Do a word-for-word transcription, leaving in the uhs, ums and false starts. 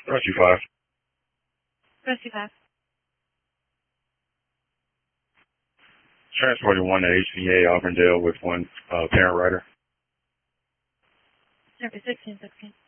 Rescue five. Rescue five. Transporting one to H C A Auburndale with one uh, parent rider. Number sixteen sixteen.